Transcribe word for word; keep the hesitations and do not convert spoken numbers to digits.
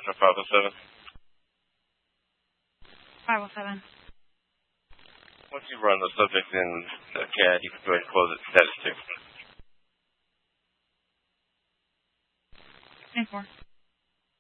Metro five oh seven. five oh seven. Once you run the subject in the C A D, you can go ahead and close it to status two. ten four.